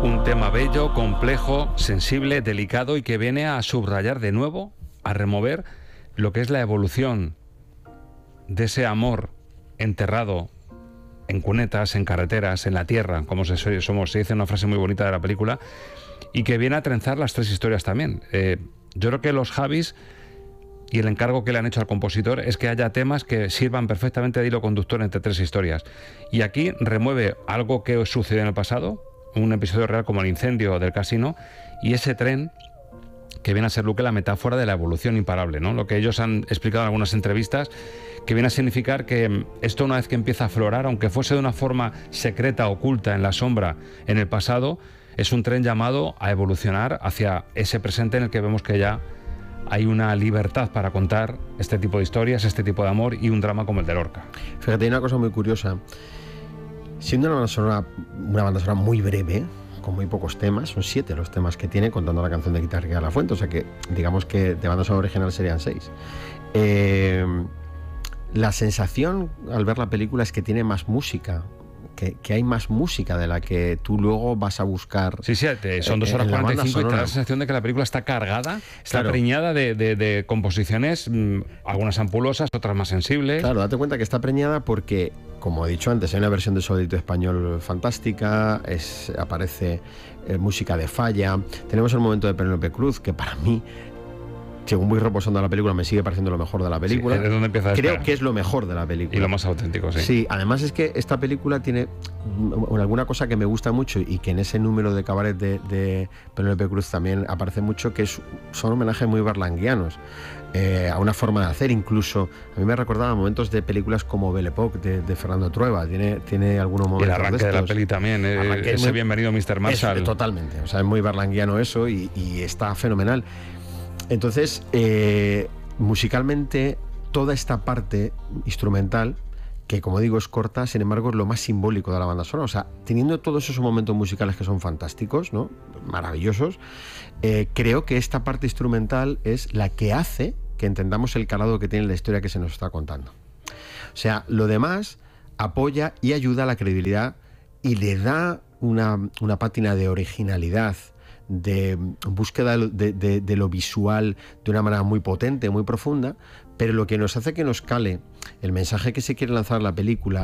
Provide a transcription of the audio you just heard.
Un tema bello, complejo, sensible, delicado y que viene a subrayar de nuevo, a remover lo que es la evolución de ese amor enterrado en cunetas, en carreteras, en la tierra, como se dice una frase muy bonita de la película, y que viene a trenzar las tres historias también. Yo creo que los Javis y el encargo que le han hecho al compositor es que haya temas que sirvan perfectamente de hilo conductor entre tres historias. Y aquí remueve algo que sucedió en el pasado, un episodio real como el incendio del casino, y ese tren que viene a ser, Luque, la metáfora de la evolución imparable, ¿no? Lo que ellos han explicado en algunas entrevistas, que viene a significar que esto, una vez que empieza a aflorar, aunque fuese de una forma secreta, oculta, en la sombra, en el pasado, es un tren llamado a evolucionar hacia ese presente en el que vemos que ya hay una libertad para contar este tipo de historias, este tipo de amor y un drama como el de Lorca. Fíjate, hay una cosa muy curiosa. Siendo una banda sonora muy breve, con muy pocos temas, son 7 los temas que tiene, contando la canción de Guitarra de la Fuente, o sea que digamos que de banda sonora original serían 6. La sensación al ver la película es que tiene más música, que hay más música de la que tú luego vas a buscar. Sí, son 2 horas 45 y te da la sensación de que la película está cargada, está preñada de composiciones, algunas ampulosas, otras más sensibles. Claro, date cuenta que está preñada porque, como he dicho antes, hay una versión de Soldadito Español fantástica, aparece música de Falla, tenemos el momento de Penélope Cruz, que para mí, según voy reposando la película, me sigue pareciendo lo mejor de la película. Sí, ¿de dónde empieza? Creo que es lo mejor de la película. Y lo más auténtico, sí. Sí, además es que esta película tiene alguna cosa que me gusta mucho y que en ese número de cabaret de Penélope Cruz también aparece mucho, que son homenajes muy berlanguianos. A una forma de hacer, incluso a mí me recordaba momentos de películas como Belle Époque de Fernando Trueba. Tiene algunos momentos. El arranque de la peli también, ese Bienvenido Mr. Marshall. Totalmente, o sea, es muy berlanguiano eso y está fenomenal. Entonces, musicalmente, toda esta parte instrumental, que como digo es corta, sin embargo es lo más simbólico de la banda sonora. O sea, teniendo todos esos momentos musicales que son fantásticos, ¿no?, maravillosos, creo que esta parte instrumental es la que hace que entendamos el calado que tiene la historia que se nos está contando. O sea, lo demás apoya y ayuda a la credibilidad y le da una pátina de originalidad, de búsqueda de lo visual de una manera muy potente, muy profunda, pero lo que nos hace que nos cale el mensaje que se quiere lanzar en la película